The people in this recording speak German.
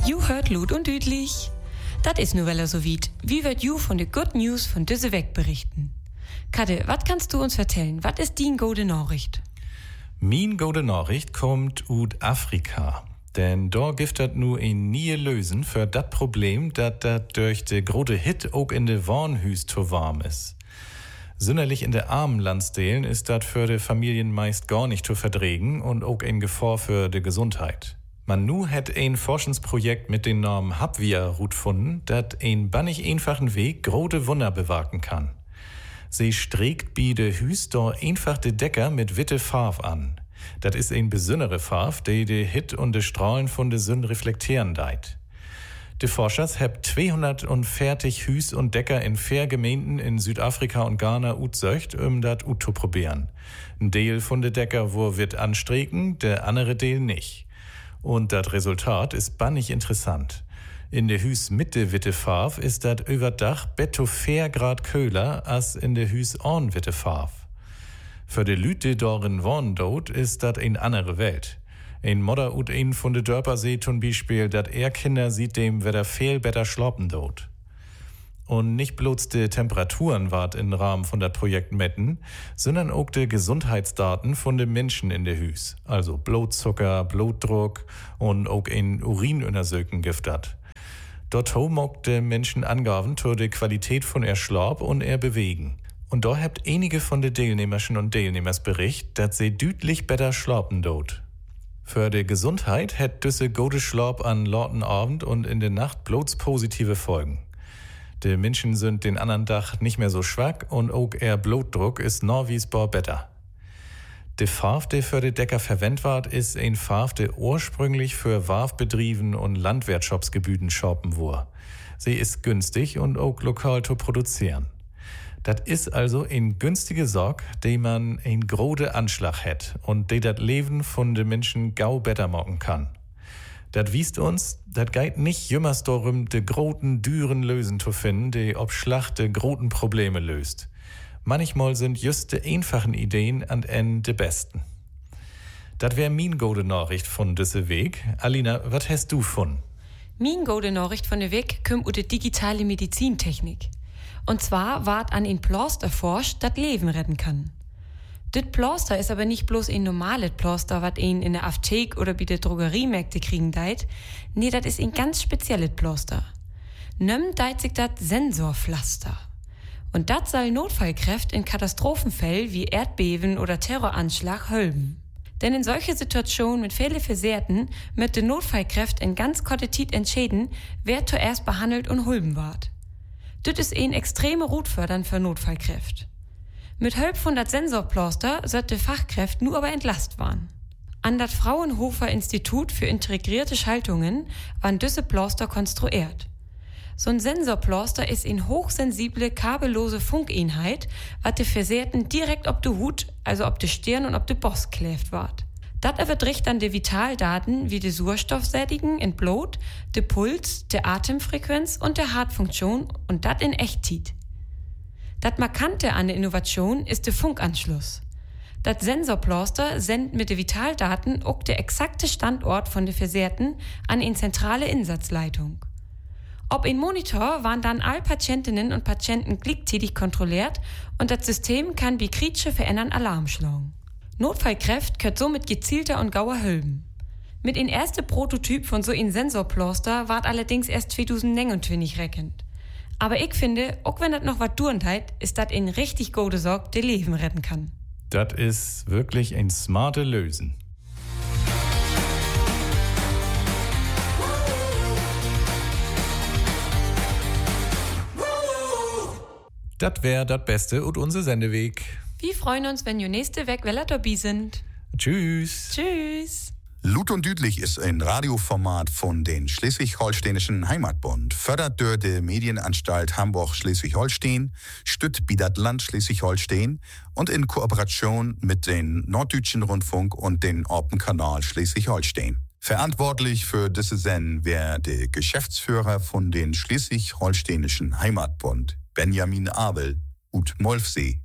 Ju hört Lut und Düdlich. Das ist nur weil so weit. Wie wird Ju von de Good News von düsse weg berichten? Kadde, was kannst du uns vertellen? Was ist die gute Nachricht? Min gute Nachricht kommt aus Afrika. Denn da gibt es nur ein nie Lösen für das Problem, dass das durch de große Hit auch in de Wohnhüs zu warm ist. Sonderlich in de armen Landsdelen ist das für de Familien meist gar nicht zu verdregen und auch ein Gefahr für de Gesundheit. Man nu hat ein Forschungsprojekt mit dem Namen Habvia gefunden, dat ein bannig einfachen Weg große Wunder bewaken kann. Sie streckt bei de Hüs da einfach de Decker mit witte Farb an. Dat is ein besondere Farb, die de Hit und de Strahlen von de Sonne reflektieren deit. De Forschers hab 240 Hüs und Decker in 4 Gemeinden in Südafrika und Ghana utsöcht, dat zu probieren. Ein Deel von de Decker wird anstreken, der andere Deel nicht. Und das Resultat ist bannig interessant. In de Hüs mit de witte Farb ist dat überdach betto 4 Grad köhler als in de Hüs ohne witte Farb. Für de Lüte dorin wohnen dort ist dat eine andere Welt. Ein Modder ut ein von de Dörper seht zum Beispiel, dat Kinder sieht dem wer viel besser schloppen dort. Und nicht bloß de Temperaturen ward im Rahmen von dat Projekt metten, sondern auch de Gesundheitsdaten von de Menschen in de Hüs. Also Blutzucker, Blutdruck und auch ein Urinuntersöken gibt dat. Dort mag de Menschen Angaben zur de Qualität von Schlaf und Bewegen. Und da habt einige von de Teilnehmerschen und Teilnehmers bericht, dass sie deutlich besser schlafen dort. Für de Gesundheit hat düsse gute Schlaf an lauten Abend und in der Nacht bloß positive Folgen. De Menschen sind den anderen Tag nicht mehr so schwach und auch Blutdruck ist norwiesbar besser. De Farb, die für de Decker verwendet ward, ist ein Farb, die ursprünglich für Warfbetrieben und Landwirtschaftsgebieten shoppen wurde. Sie ist günstig und auch lokal zu produzieren. Das ist also ein günstige Sorg, die man ein große Anschlag hat und die das Leben von den Menschen gau besser machen kann. Das wiest uns, das geht nicht jümmers darum, de großen, düren Lösen zu finden, die ob Schlacht de großen Probleme löst. Manchmal sind just de einfachen Ideen an en de besten. Das wär min gute Nachricht von düsse Weg. Alina, was hast du von? Min gute Nachricht von de Weg kommt ut de digitale Medizintechnik. Und zwar ward an ein Pflaster forscht, das Leben retten kann. Das Pflaster ist aber nicht bloß ein normales Pflaster, was ihn in der Apotheke oder bei der Drogeriemärkte kriegen deit. Nee, das ist ein ganz spezielles Pflaster. Nöm deit sich das Sensorpflaster. Und das soll Notfallkräfte in Katastrophenfällen wie Erdbeben oder Terroranschlag helfen. Denn in solche Situationen mit vielen Versehrten mit den Notfallkräften in ganz kurzer Zeit entscheiden, wer zuerst behandelt und hulben ward. Das ist ein extreme Rutfördern für Notfallkräfte. Mit Hilfe von dat Sensorpflaster sollte Fachkräfte nur aber entlast waren. An dat Fraunhofer Institut für integrierte Schaltungen waren diese Pflaster konstruiert. So ein Sensorpflaster ist eine hochsensible, kabellose Funkeinheit, was de Versehrten direkt ob de Hut, also ob de Stirn und ob de Boss kläft ward. Das überträgt dann die Vitaldaten wie die Sauerstoffsättigung in Blut, der Puls, der Atemfrequenz und der Herzfunktion und das in Echtzeit. Das Markante an der Innovation ist der Funkanschluss. Das Sensorpflaster sendet mit den Vitaldaten auch der exakte Standort von der Versehrten an eine zentrale Insatzleitung. Ob ein Monitor waren dann all Patientinnen und Patienten gleichzeitig kontrolliert und das System kann wie Kritsche verändern Alarm schlagen. Notfallkräfte könnt somit gezielter und gauer helfen. Mit ein erster Prototyp von so ein Sensorpflaster ward allerdings erst 2029 reckend. Aber ich finde, auch wenn das noch was dauert hat, ist das ein richtig gute Sorg, die Leben retten kann. Das ist wirklich ein smarte Lösen. Das wär das Beste und unser Sendeweg. Wir freuen uns, wenn ihr nächste Weg dabei sind. Tschüss. Tschüss. Lut und Düdlich ist ein Radioformat von den Schleswig-Holsteinischen Heimatbund, fördert durch die Medienanstalt Hamburg-Schleswig-Holstein, stützt Bidat Land Schleswig-Holstein und in Kooperation mit den Norddeutschen Rundfunk und den Orpen-Kanal Schleswig-Holstein. Verantwortlich für diese Sendung wäre der Geschäftsführer von den Schleswig-Holsteinischen Heimatbund, Benjamin Abel, ut Molfsee.